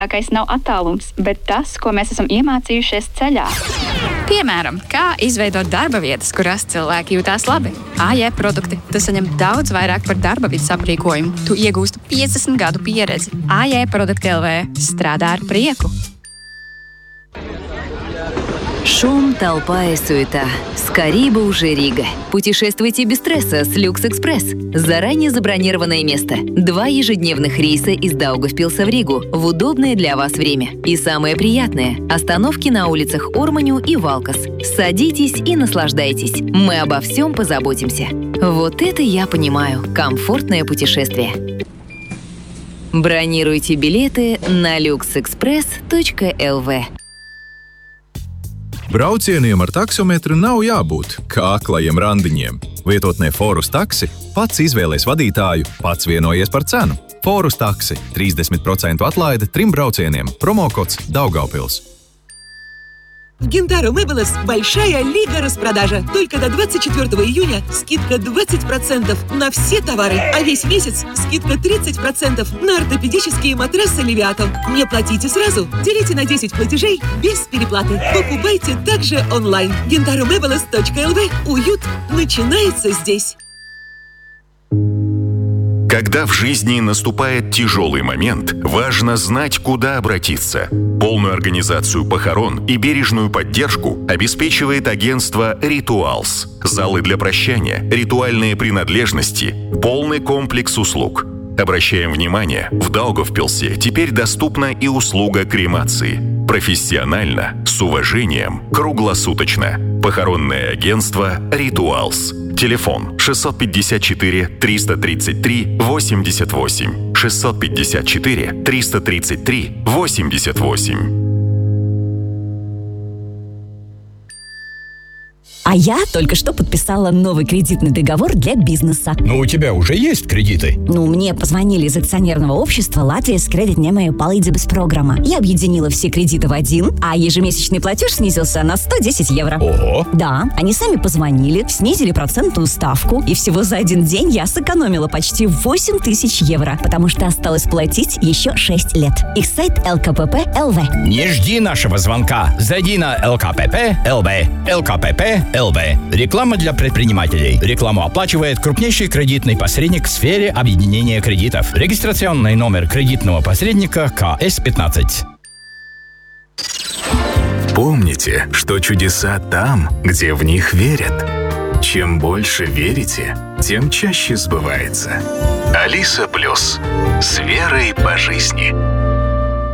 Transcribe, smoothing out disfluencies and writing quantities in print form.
Nav attālums, bet tas, ko mēs esam iemācījušies ceļā. Piemēram, kā izveidot darba vietas, kurās cilvēki jūtās labi. AJ produkti. Tu saņem daudz vairāk par darba vidas aprīkojumu. Tu iegūsti 50 gadu pieredzi. AJ produkti LV strādā ar prieku. Шум, толпа и суета. Скорей бы уже Рига. Путешествуйте без стресса с Люкс-Экспресс. Заранее забронированное место. 2 ежедневных рейса из Даугавпилса в Ригу в удобное для вас время. И самое приятное – остановки на улицах Орманю и Валкас. Садитесь и наслаждайтесь. Мы обо всем позаботимся. Вот это я понимаю. Комфортное путешествие. Bronīruйте biļeti на luxexpress.lv. Braucieniem ar taksometru nav jābūt kā aklajiem randiņiem. Vietotnē Forus taksi pats izvēlēs vadītāju, pats vienojies par cenu. Forus taksi – 30% atlaide 3 braucieniem. Promokods Daugavpils. В Гентаро Мэблес большая лига распродажа. Только до 24 июня скидка 20% на все товары, а весь месяц скидка 30% на ортопедические матрасы Левиатан. Не платите сразу, делите на 10 платежей без переплаты. Покупайте также онлайн. GentaroMebles.lv. Уют начинается здесь. Когда в жизни наступает тяжелый момент, важно знать, куда обратиться. Полную организацию похорон и бережную поддержку обеспечивает агентство «Ритуалс». Залы для прощания, ритуальные принадлежности, полный комплекс услуг. Обращаем внимание, в Даугавпилсе теперь доступна и услуга кремации. Профессионально, с уважением, круглосуточно. Похоронное агентство «Ритуалс». Телефон 654-333-88. 654-333-88. А я только что подписала новый кредитный договор для бизнеса. Но у тебя уже есть кредиты? Мне позвонили из акционерного общества Латвijas кредитņēmēju palīdzības программа. Я объединила все кредиты в один, а ежемесячный платеж снизился на 110 евро. Ого! Да, они сами позвонили, снизили процентную ставку, и всего за один день я сэкономила почти 8000 евро, потому что осталось платить еще 6 лет. Их сайт LKPP.lv. Не жди нашего звонка. Зайди на LKPP.lv. LKPP.lv. Реклама для предпринимателей. Рекламу оплачивает крупнейший кредитный посредник в сфере объединения кредитов. Регистрационный номер кредитного посредника КС-15. Помните, что чудеса там, где в них верят. Чем больше верите, тем чаще сбывается. Алиса Плюс. С верой по жизни.